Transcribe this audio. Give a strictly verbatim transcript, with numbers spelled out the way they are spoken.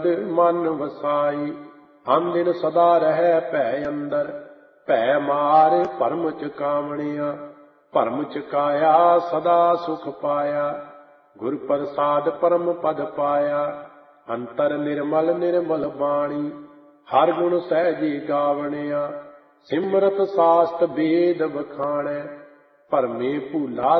ਮਨ ਵਸਾਈ। ਅਨ ਦਿਨ ਸਦਾ ਰਹਿ ਭੈ ਅੰਦਰ, ਭੈ ਮਾਰ ਭਰਮ ਚ ਕਾਵਣਿਆ। ਭਰਮ ਚ ਕਾਇਆ ਸਦਾ ਸੁਖ ਪਾਇਆ, ਗੁਰ ਪ੍ਰਸਾਦ ਪਰਮ ਪਦ ਪਾਇਆ। ਅੰਤਰ ਨਿਰਮਲ ਨਿਰਮਲ ਬਾਣੀ, ਹਰ ਗੁਣ ਸਹਿਜੀ ਗਾਵਣਿਆ। ਸਿਮਰਤ ਸਾਸਤ ਵੇਦ ਵਖਾਣੈ, ਭਰਮੇ ਭੂਲਾ